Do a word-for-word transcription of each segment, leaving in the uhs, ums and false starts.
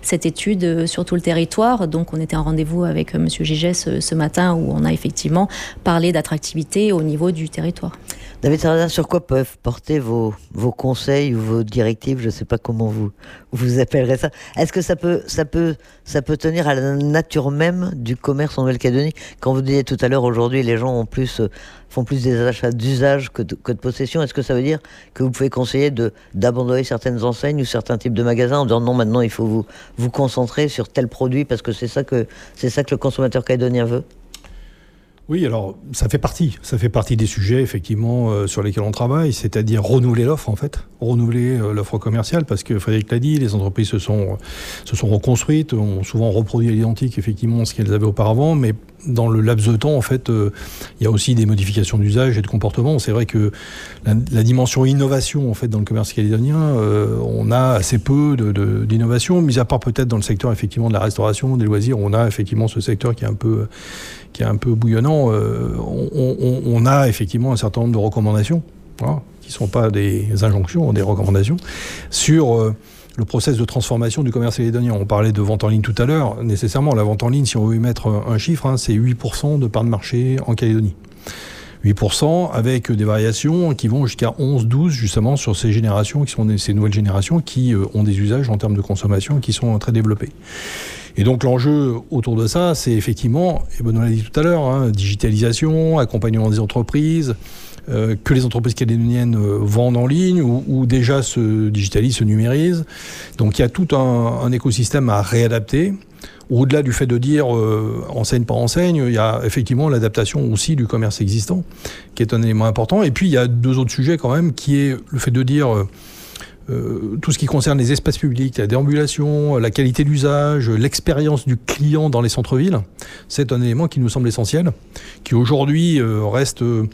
cette étude sur tout le territoire. Donc on était en rendez-vous avec M. Giget ce, ce matin où on a effectivement parlé d'attractivité au niveau du territoire. David Sarrazin, sur quoi peuvent porter vos, vos conseils ou vos directives, je ne sais pas comment vous, vous appellerez ça. Est-ce que ça peut, ça, peut, ça peut tenir à la nature même du commerce en Nouvelle-Calédonie? Quand vous disiez tout à l'heure, aujourd'hui, les gens ont plus, font plus des achats d'usage que de, que de possession. Est-ce que ça veut dire que vous pouvez conseiller de, d'abandonner certaines enseignes ou certains types de magasins en disant non, maintenant il faut vous, vous concentrer sur tel produit parce que c'est ça que, c'est ça que le consommateur calédonien veut? Oui, alors ça fait partie, ça fait partie des sujets effectivement euh, sur lesquels on travaille, c'est-à-dire renouveler l'offre en fait, renouveler euh, l'offre commerciale parce que Frédéric l'a dit, les entreprises se sont se sont reconstruites, ont souvent reproduit à l'identique effectivement ce qu'elles avaient auparavant, mais dans le laps de temps en fait, euh, il y a aussi des modifications d'usage et de comportement. C'est vrai que la, la dimension innovation en fait dans le commerce calédonien, euh, on a assez peu de, de, d'innovation, mis à part peut-être dans le secteur effectivement de la restauration, des loisirs, on a effectivement ce secteur qui est un peu qui est un peu bouillonnant, euh, on, on, on a effectivement un certain nombre de recommandations, voilà, qui ne sont pas des injonctions, des recommandations, sur euh, le process de transformation du commerce calédonien. On parlait de vente en ligne tout à l'heure. Nécessairement, la vente en ligne, si on veut y mettre un chiffre, hein, c'est huit pour cent de part de marché en Calédonie. huit pour cent avec des variations qui vont jusqu'à onze douze justement sur ces générations, qui sont des, ces nouvelles générations qui euh, ont des usages en termes de consommation qui sont très développés. Et donc l'enjeu autour de ça, c'est effectivement, et Benoît l'a dit tout à l'heure, hein, digitalisation, accompagnement des entreprises, euh, que les entreprises calédoniennes euh, vendent en ligne ou, ou déjà se digitalisent, se numérisent. Donc il y a tout un, un écosystème à réadapter. Au-delà du fait de dire euh, enseigne par enseigne, il y a effectivement l'adaptation aussi du commerce existant, qui est un élément important. Et puis il y a deux autres sujets quand même, qui est le fait de dire... Euh, Euh, tout ce qui concerne les espaces publics, la déambulation, la qualité d'usage, l'expérience du client dans les centres-villes, c'est un élément qui nous semble essentiel, qui aujourd'hui euh, reste euh,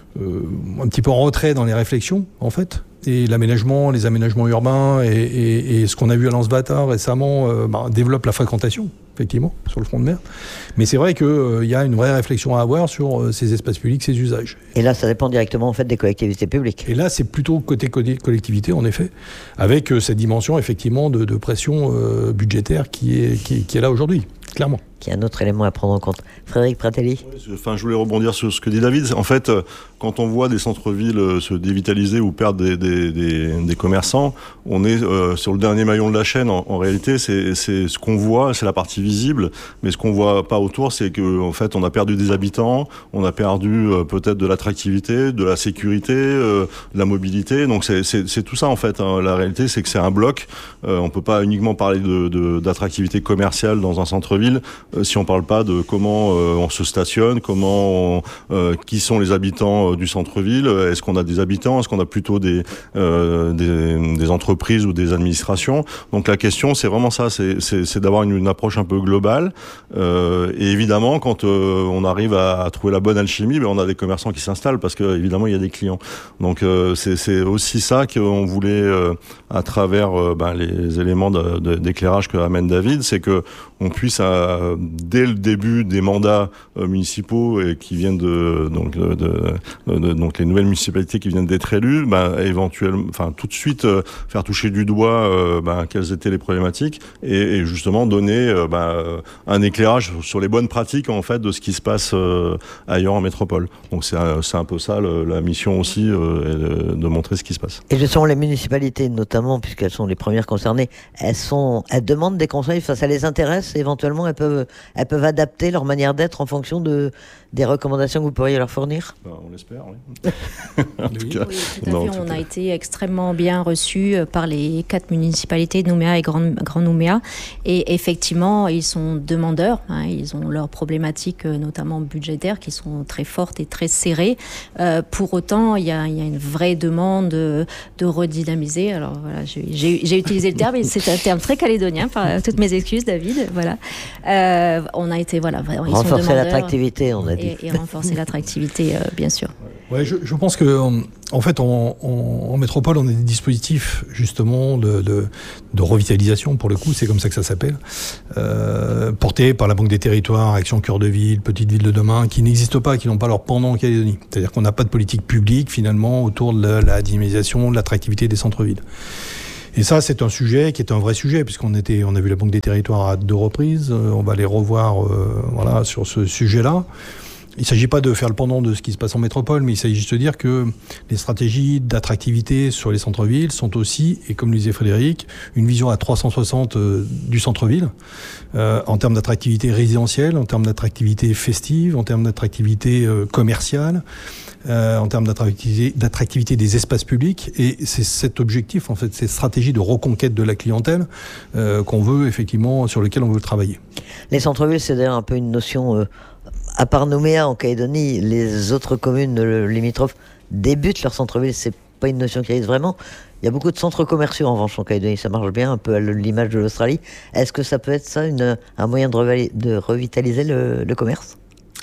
un petit peu en retrait dans les réflexions, en fait. Et l'aménagement, les aménagements urbains et, et, et ce qu'on a vu à Lens-Bâtard récemment euh, bah, développe la fréquentation, effectivement, sur le front de mer. Mais c'est vrai qu'il euh, y a une vraie réflexion à avoir sur euh, ces espaces publics, ces usages. Et là, ça dépend directement en fait des collectivités publiques. Et là, c'est plutôt côté collectivité, en effet, avec euh, cette dimension effectivement de, de pression euh, budgétaire qui est, qui, qui est là aujourd'hui, clairement. Qui est un autre élément à prendre en compte. Frédéric Pratelli. Oui, enfin, je voulais rebondir sur ce que dit David. En fait, quand on voit des centres-villes se dévitaliser ou perdre des, des, des, des commerçants, on est euh, sur le dernier maillon de la chaîne. En, en réalité, c'est, c'est ce qu'on voit, c'est la partie visible, mais ce qu'on voit pas autour, c'est que en fait, on a perdu des habitants, on a perdu euh, peut-être de l'attractivité, de la sécurité, euh, de la mobilité. Donc c'est, c'est, c'est tout ça en fait. Hein. La réalité, c'est que c'est un bloc. Euh, on peut pas uniquement parler de, de, d'attractivité commerciale dans un centre-ville si on parle pas de comment euh, on se stationne, comment on, euh, qui sont les habitants euh, du centre-ville, est-ce qu'on a des habitants, est-ce qu'on a plutôt des, euh, des des entreprises ou des administrations. Donc la question c'est vraiment ça, c'est c'est, c'est d'avoir une, une approche un peu globale euh, et évidemment quand euh, on arrive à, à trouver la bonne alchimie, ben on a des commerçants qui s'installent parce que évidemment il y a des clients. Donc euh, c'est c'est aussi ça qu'on voulait euh, à travers euh, ben, les éléments de, de, d'éclairage que amène David, c'est que on puisse euh, dès le début des mandats euh, municipaux et qui viennent de donc de, de, de, de donc les nouvelles municipalités qui viennent d'être élues, ben éventuellement, enfin tout de suite euh, faire toucher du doigt euh, ben quelles étaient les problématiques et, et justement donner euh, ben un éclairage sur les bonnes pratiques en fait de ce qui se passe euh, ailleurs en métropole. Donc c'est un, c'est un peu ça le, la mission aussi euh, de, de montrer ce qui se passe. Et ce sont les municipalités notamment puisqu'elles sont les premières concernées. Elles sont, elles demandent des conseils, enfin, ça les intéresse éventuellement, elles peuvent, elles peuvent adapter leur manière d'être en fonction de, des recommandations que vous pourriez leur fournir. Ben, on l'espère, oui. en tout oui, cas, oui, tout à non, fait. tout On à a fait. été extrêmement bien reçus par les quatre municipalités de Nouméa et Grand, Grand Nouméa. Et effectivement, ils sont demandeurs. Hein, ils ont leurs problématiques, notamment budgétaires, qui sont très fortes et très serrées. Euh, pour autant, il y a, il y a une vraie demande de, de redynamiser. Alors voilà, j'ai, j'ai, j'ai utilisé le terme, mais c'est un terme très calédonien. Par toutes mes excuses, David. Voilà. Euh, on a été voilà. Ils renforcer sont l'attractivité, on a dit. Et, et renforcer l'attractivité, euh, bien sûr. Ouais, je, je pense que en fait, en, en, en métropole, on a des dispositifs justement de, de, de revitalisation, pour le coup, c'est comme ça que ça s'appelle, euh, portés par la Banque des Territoires, Action Cœur de Ville, Petite Ville de Demain, qui n'existent pas, qui n'ont pas leur pendant en Calédonie. C'est-à-dire qu'on n'a pas de politique publique finalement autour de la, la dynamisation, de l'attractivité des centres-villes. Et ça, c'est un sujet qui est un vrai sujet, puisqu'on était, on a vu la Banque des Territoires à deux reprises. Euh, on va les revoir, euh, voilà, sur ce sujet-là. Il ne s'agit pas de faire le pendant de ce qui se passe en métropole, mais il s'agit de se dire que les stratégies d'attractivité sur les centres-villes sont aussi, et comme le disait Frédéric, une vision à trois cent soixante euh, du centre-ville, euh, en termes d'attractivité résidentielle, en termes d'attractivité festive, en termes d'attractivité euh, commerciale, euh, en termes d'attractivité, d'attractivité des espaces publics. Et c'est cet objectif, en fait, cette stratégie de reconquête de la clientèle euh, qu'on veut, effectivement, sur lequel on veut travailler. Les centres-villes, c'est d'ailleurs un peu une notion... Euh... À part Nouméa, en Calédonie, les autres communes limitrophes débutent leur centre-ville. C'est pas une notion qui existe vraiment. Il y a beaucoup de centres commerciaux en revanche en Calédonie. Ça marche bien, un peu à l'image de l'Australie. Est-ce que ça peut être ça, une, un moyen de, revali- de revitaliser le, le commerce ?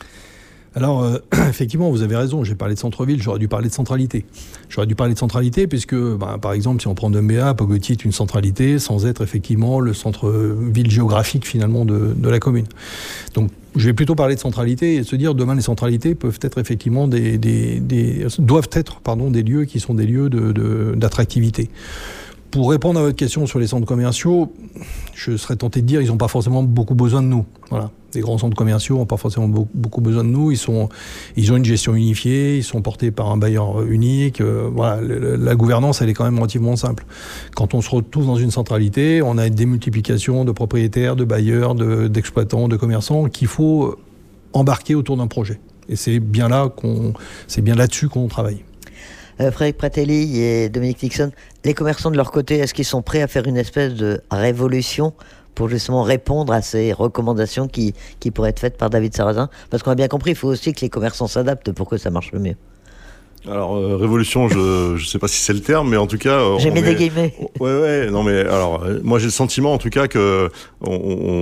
Alors, euh, effectivement, vous avez raison, j'ai parlé de centre-ville, j'aurais dû parler de centralité. J'aurais dû parler de centralité puisque, ben, par exemple, si on prend Nouméa, Pogoti est une centralité sans être effectivement le centre-ville géographique finalement de, de la commune. Donc, je vais plutôt parler de centralité et se dire demain les centralités peuvent être effectivement des, des, des doivent être pardon des lieux qui sont des lieux de, de, d'attractivité. Pour répondre à votre question sur les centres commerciaux, je serais tenté de dire ils n'ont pas forcément beaucoup besoin de nous. Voilà. Les grands centres commerciaux n'ont pas forcément beaucoup besoin de nous. Ils, sont, ils ont une gestion unifiée, ils sont portés par un bailleur unique. Euh, voilà, la gouvernance, elle est quand même relativement simple. Quand on se retrouve dans une centralité, on a une démultiplication de propriétaires, de bailleurs, de, d'exploitants, de commerçants qu'il faut embarquer autour d'un projet. Et c'est bien là qu'on, c'est bien là-dessus qu'on travaille. Euh, Frédéric Pratelli et Dominique Nixon, les commerçants de leur côté, est-ce qu'ils sont prêts à faire une espèce de révolution pour justement répondre à ces recommandations qui, qui pourraient être faites par David Sarrazin ? Parce qu'on a bien compris, il faut aussi que les commerçants s'adaptent pour que ça marche le mieux. Alors, euh, révolution, je ne sais pas si c'est le terme, mais en tout cas... Euh, j'ai mis des guillemets. Ouais, ouais, non mais alors, euh, moi j'ai le sentiment en tout cas que on,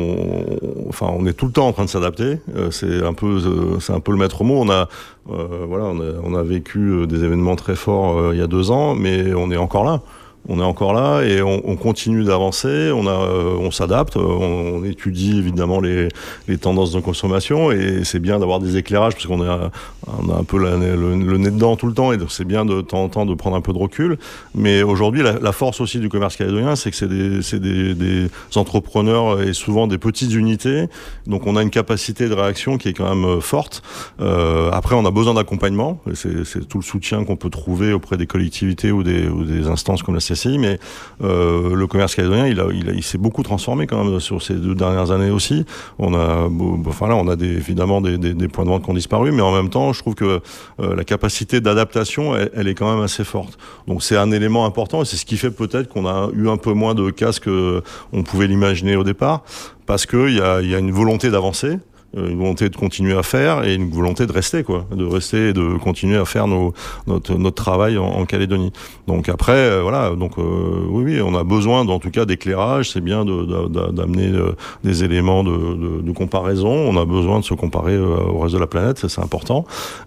on, enfin, on est tout le temps en train de s'adapter, euh, c'est, un peu, euh, c'est un peu le maître mot, on a, euh, voilà, on a, on a vécu des événements très forts euh, il y a deux ans, mais on est encore là. On est encore là et on, on continue d'avancer, on, a, euh, on s'adapte, on, on étudie évidemment les, les tendances de consommation et c'est bien d'avoir des éclairages parce qu'on a, on a un peu la, le, le nez dedans tout le temps et donc c'est bien de temps en temps de prendre un peu de recul. Mais aujourd'hui, la, la force aussi du commerce calédonien, c'est que c'est, des, c'est des, des entrepreneurs et souvent des petites unités. Donc on a une capacité de réaction qui est quand même forte. Euh, après, on a besoin d'accompagnement. C'est, c'est tout le soutien qu'on peut trouver auprès des collectivités ou des, ou des instances comme la C C I, mais euh, le commerce calédonien, il, a, il, a, il s'est beaucoup transformé quand même sur ces deux dernières années aussi. On a, bon, enfin là, on a des, évidemment des, des, des points de vente qui ont disparu, mais en même temps, je trouve que euh, la capacité d'adaptation, elle, elle est quand même assez forte. Donc c'est un élément important et c'est ce qui fait peut-être qu'on a eu un peu moins de casse qu'on pouvait l'imaginer au départ, parce qu'il y a, y a une volonté d'avancer. Une volonté de continuer à faire et une volonté de rester, quoi, de rester et de continuer à faire nos, notre, notre travail en, en Calédonie. Donc après, euh, voilà, donc euh, oui, oui, on a besoin, en tout cas, d'éclairage. C'est bien de, de, d'amener euh, des éléments de, de, de comparaison. On a besoin de se comparer euh, au reste de la planète, ça, c'est important,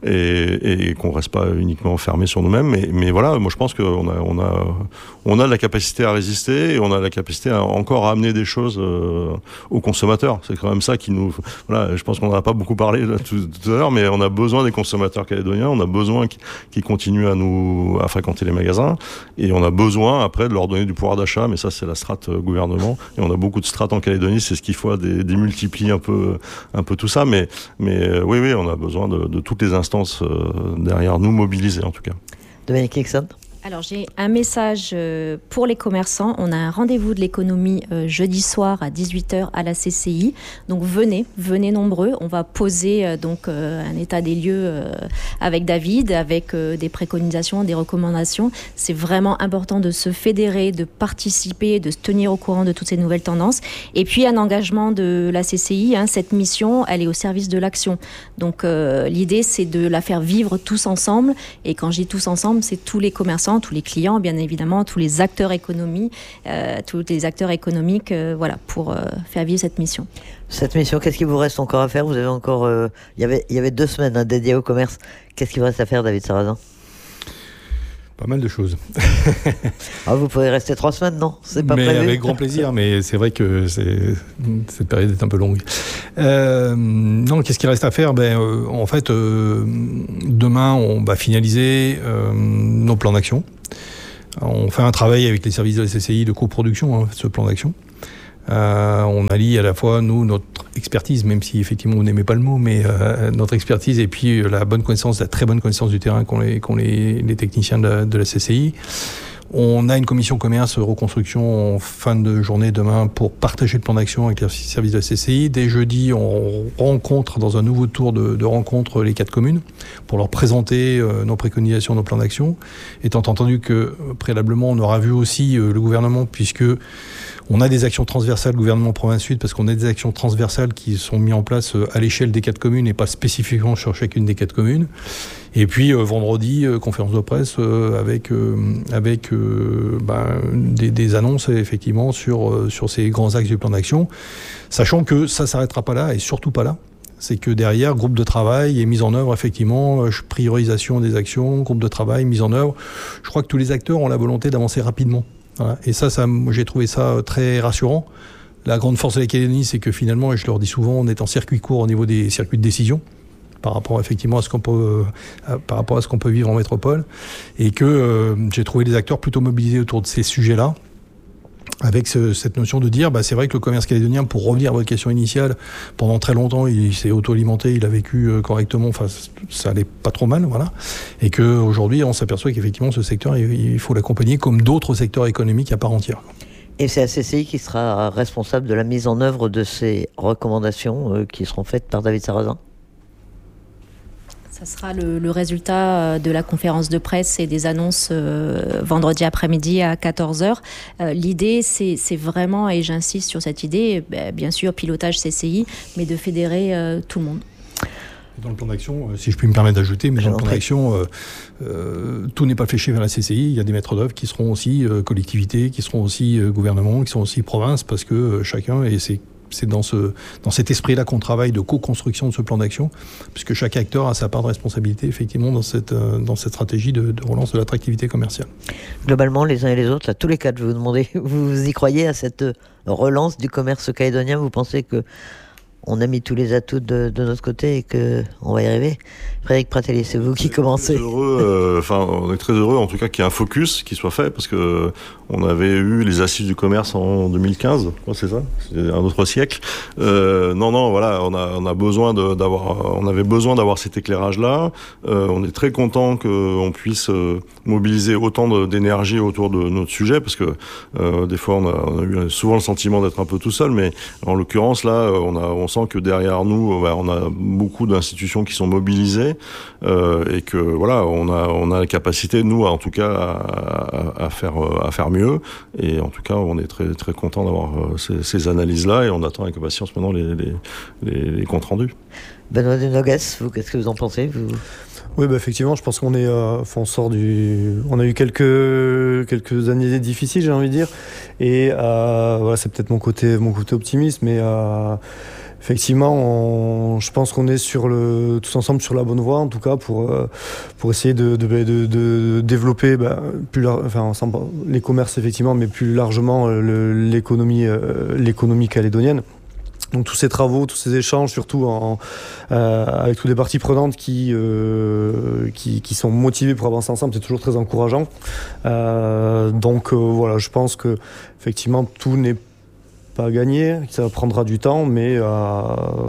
et, et qu'on reste pas uniquement fermé sur nous-mêmes. Mais, mais voilà, moi je pense qu'on a, on a, on a la capacité à résister et on a la capacité à encore à amener des choses euh, aux consommateurs. C'est quand même ça qui nous, voilà. Je pense qu'on n'en a pas beaucoup parlé là, tout, tout à l'heure, mais on a besoin des consommateurs calédoniens, on a besoin qu'ils, qu'ils continuent à nous à fréquenter les magasins, et on a besoin après de leur donner du pouvoir d'achat, mais ça c'est la strate euh, gouvernement, et on a beaucoup de strates en Calédonie, c'est ce qu'il faut, des, des multiplie un peu, un peu tout ça, mais, mais euh, oui, oui, on a besoin de, de toutes les instances euh, derrière nous mobilisées en tout cas. Dominique Nixon. Alors j'ai un message pour les commerçants. On a un rendez-vous de l'économie euh, jeudi soir à dix-huit heures à la C C I. Donc venez, venez nombreux. On va poser euh, donc euh, un état des lieux euh, avec David, avec euh, des préconisations, des recommandations. C'est vraiment important de se fédérer, de participer, de se tenir au courant de toutes ces nouvelles tendances. Et puis un engagement de la C C I. Hein, cette mission, elle est au service de l'action. Donc euh, l'idée, c'est de la faire vivre tous ensemble. Et quand je dis tous ensemble, c'est tous les commerçants, tous les clients, bien évidemment, tous les acteurs économiques, euh, tous les acteurs économiques, euh, voilà, pour euh, faire vivre cette mission. Cette mission, qu'est-ce qu'il vous reste encore à faire ? Vous avez encore, euh, il y avait, il y avait deux semaines hein, dédiées au commerce. Qu'est-ce qu'il vous reste à faire, David Sarrazin ? Pas mal de choses. Ah, vous pouvez rester trois semaines, non ? C'est pas mais prévu. Avec grand plaisir, mais c'est vrai que c'est, cette période est un peu longue. Euh, non, qu'est-ce qu'il reste à faire ? Ben, euh, en fait, euh, demain, on va finaliser euh, nos plans d'action. On fait un travail avec les services de la C C I de coproduction, hein, ce plan d'action. Euh, on allie à la fois, nous, notre expertise, même si effectivement vous n'aimez pas le mot, mais euh, notre expertise et puis la bonne connaissance, la très bonne connaissance du terrain qu'ont les, qu'ont les, les techniciens de la, de la C C I. On a une commission commerce reconstruction en fin de journée demain pour partager le plan d'action avec les services de la C C I. Dès jeudi, on rencontre dans un nouveau tour de, de rencontre les quatre communes pour leur présenter euh, nos préconisations, nos plans d'action. Étant entendu que préalablement, on aura vu aussi euh, le gouvernement, puisque on a des actions transversales gouvernement province sud, parce qu'on a des actions transversales qui sont mises en place euh, à l'échelle des quatre communes et pas spécifiquement sur chacune des quatre communes. Et puis euh, vendredi, euh, conférence de presse euh, avec euh, avec euh, ben, des, des annonces effectivement sur euh, sur ces grands axes du plan d'action, sachant que ça s'arrêtera pas là et surtout pas là. C'est que derrière, groupe de travail et mise en œuvre effectivement, euh, priorisation des actions, groupe de travail, mise en œuvre. Je crois que tous les acteurs ont la volonté d'avancer rapidement. Voilà. Et ça, ça, j'ai trouvé ça très rassurant. La grande force de la Calédonie, c'est que finalement, et je leur dis souvent, on est en circuit court au niveau des circuits de décision, par rapport effectivement à ce qu'on peut, euh, par rapport à ce qu'on peut vivre en métropole, et que euh, j'ai trouvé les acteurs plutôt mobilisés autour de ces sujets-là, avec ce, cette notion de dire, bah, c'est vrai que le commerce calédonien, pour revenir à votre question initiale, pendant très longtemps, il s'est auto-alimenté, il a vécu euh, correctement, enfin, ça allait pas trop mal, voilà. Et qu'aujourd'hui, on s'aperçoit qu'effectivement, ce secteur, il, il faut l'accompagner comme d'autres secteurs économiques à part entière. Et c'est la C C I qui sera responsable de la mise en œuvre de ces recommandations euh, qui seront faites par David Sarrazin? Ça sera le, le résultat de la conférence de presse et des annonces euh, vendredi après-midi à quatorze heures. Euh, l'idée, c'est, c'est vraiment, et j'insiste sur cette idée, bah, bien sûr, pilotage C C I, mais de fédérer euh, tout le monde. Dans le plan d'action, euh, si je puis me permettre d'ajouter, mais dans le plan d'action, euh, euh, tout n'est pas fléché vers la C C I. Il y a des maîtres d'œuvre qui seront aussi euh, collectivités, qui seront aussi euh, gouvernements, qui sont aussi provinces, parce que euh, chacun, et c'est C'est dans, ce, dans cet esprit-là qu'on travaille de co-construction de ce plan d'action, puisque chaque acteur a sa part de responsabilité, effectivement, dans cette, dans cette stratégie de, de relance de l'attractivité commerciale. Globalement, les uns et les autres, à tous les quatre, je vais vous demander, vous y croyez à cette relance du commerce calédonien? Vous pensez que on a mis tous les atouts de, de notre côté et qu'on va y arriver? Frédéric Pratelli, c'est vous qui commencez. Heureux, enfin, euh, on est très heureux en tout cas qu'il y ait un focus qui soit fait, parce que on avait eu les assises du commerce en deux mille quinze, oh, c'est ça, c'est un autre siècle. Euh, non, non, voilà, on a, on a besoin de, d'avoir, on avait besoin d'avoir cet éclairage-là. Euh, on est très content qu'on puisse euh, mobiliser autant de, d'énergie autour de notre sujet, parce que euh, des fois on a, on a eu souvent le sentiment d'être un peu tout seul, mais en l'occurrence là, on a, on sent que derrière nous, bah, on a beaucoup d'institutions qui sont mobilisées euh, et que voilà, on a, on a la capacité, nous, en tout cas, à, à, à faire, à faire mieux. Et en tout cas, on est très, très content d'avoir ces, ces analyses-là, et on attend avec impatience maintenant les, les, les, les comptes rendus. Benoît de Noguès, vous, qu'est-ce que vous en pensez, vous? Oui, bah effectivement, je pense qu'on est, euh, on sort du, on a eu quelques quelques années difficiles, j'ai envie de dire, et euh, voilà, c'est peut-être mon côté, mon côté optimiste, mais euh, effectivement, on, je pense qu'on est sur le, tous ensemble sur la bonne voie, en tout cas pour euh, pour essayer de de, de, de développer, bah, plus lar- enfin ensemble, les commerces effectivement, mais plus largement le, l'économie, euh, l'économie calédonienne. Donc tous ces travaux, tous ces échanges, surtout en, euh, avec toutes les parties prenantes qui, euh, qui, qui sont motivées pour avancer ensemble, c'est toujours très encourageant. Euh, donc euh, voilà, je pense que effectivement tout n'est pas gagné, ça prendra du temps, mais, euh,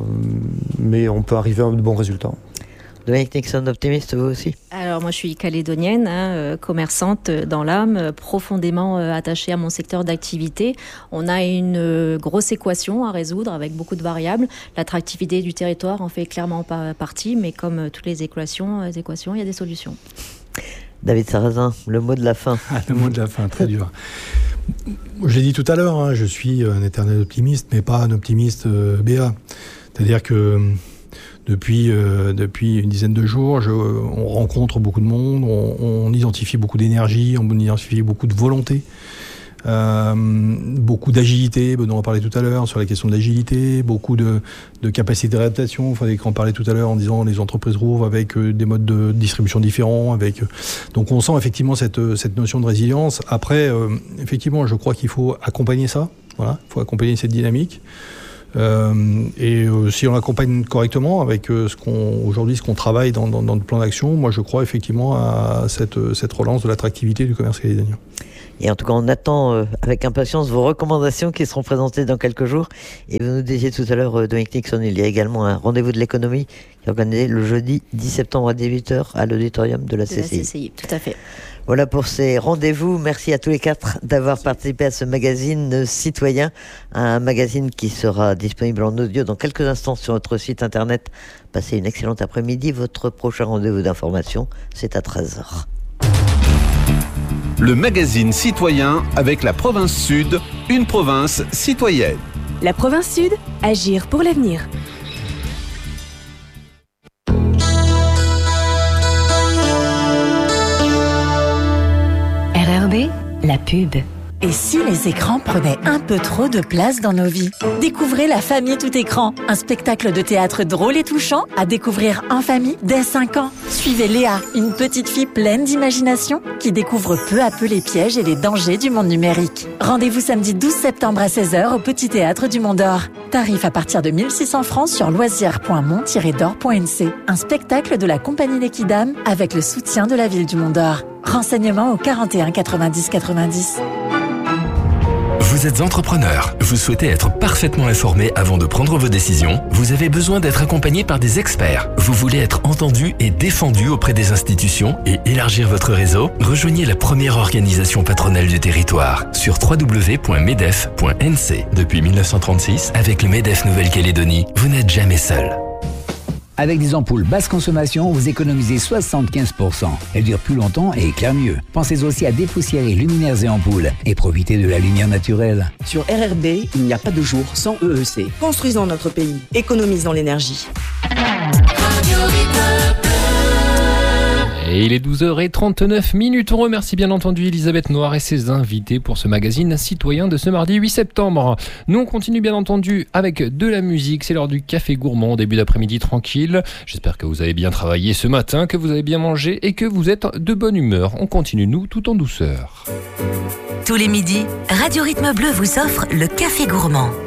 mais on peut arriver à de bons résultats. Dominique Nixon, optimiste, vous aussi? Alors moi je suis calédonienne, hein, euh, commerçante dans l'âme, euh, profondément euh, attachée à mon secteur d'activité. On a une euh, grosse équation à résoudre avec beaucoup de variables. L'attractivité du territoire en fait clairement pas partie, mais comme euh, toutes les équations, les équations, il y a des solutions. David Sarrazin, le mot de la fin. Ah, le mot de la fin, très dur. Je l'ai dit tout à l'heure, hein, je suis un éternel optimiste, mais pas un optimiste euh, B A. C'est-à-dire que Depuis, euh, depuis une dizaine de jours, je, on rencontre beaucoup de monde, on, on identifie beaucoup d'énergie, on identifie beaucoup de volonté, euh, beaucoup d'agilité. Benoît en parlait tout à l'heure sur la question de l'agilité, beaucoup de, de capacité de réadaptation. Il fallait qu'on parlait tout à l'heure en disant les entreprises rouvrent avec euh, des modes de distribution différents. Avec, euh, donc on sent effectivement cette, cette notion de résilience. Après, euh, effectivement, je crois qu'il faut accompagner ça. Voilà, il faut accompagner cette dynamique. Euh, et euh, si on l'accompagne correctement avec euh, ce qu'on, aujourd'hui ce qu'on travaille dans, dans, dans le plan d'action, moi je crois effectivement à cette, cette relance de l'attractivité du commerce calédonien. Et en tout cas, on attend euh, avec impatience vos recommandations qui seront présentées dans quelques jours. Et vous nous disiez tout à l'heure, euh, Dominique Nixon, il y a également un rendez-vous de l'économie qui est organisé le jeudi dix septembre à dix-huit heures à l'auditorium de la C C I. De la C C I, tout à fait. Voilà pour ces rendez-vous. Merci à tous les quatre d'avoir participé à ce magazine citoyen, un magazine qui sera disponible en audio dans quelques instants sur notre site internet. Passez une excellente après-midi. Votre prochain rendez-vous d'information, c'est à treize heures. Le magazine citoyen avec la province Sud, une province citoyenne. La province Sud, agir pour l'avenir. R R B, la pub. Et si les écrans prenaient un peu trop de place dans nos vies? Découvrez La Famille Tout Écran, un spectacle de théâtre drôle et touchant à découvrir en famille dès cinq ans. Suivez Léa, une petite fille pleine d'imagination qui découvre peu à peu les pièges et les dangers du monde numérique. Rendez-vous samedi douze septembre à seize heures au Petit Théâtre du Mont d'Or. Tarif à partir de mille six cents francs sur loisirs point mont tiret d'or point n c. Un spectacle de la compagnie L'Équidame avec le soutien de la ville du Mont d'Or. Renseignements au quarante et un quatre-vingt-dix quatre-vingt-dix. Vous êtes entrepreneur, vous souhaitez être parfaitement informé avant de prendre vos décisions, vous avez besoin d'être accompagné par des experts, vous voulez être entendu et défendu auprès des institutions et élargir votre réseau, rejoignez la première organisation patronale du territoire sur w w w point medef point n c. Depuis mille neuf cent trente-six, avec le MEDEF Nouvelle-Calédonie, vous n'êtes jamais seul. Avec des ampoules basse consommation, vous économisez soixante-quinze pour cent. Elles durent plus longtemps et éclairent mieux. Pensez aussi à dépoussiérer luminaires et ampoules et profitez de la lumière naturelle. Sur R R B, il n'y a pas de jour sans E E C. Construisons notre pays, économisons l'énergie. Et il est douze heures trente-neuf minutes. On remercie bien entendu Elisabeth Noir et ses invités pour ce magazine citoyen de ce mardi huit septembre. Nous, on continue bien entendu avec de la musique. C'est l'heure du café gourmand, début d'après-midi tranquille. J'espère que vous avez bien travaillé ce matin, que vous avez bien mangé et que vous êtes de bonne humeur. On continue, nous, tout en douceur. Tous les midis, Radio Rythme Bleu vous offre le café gourmand.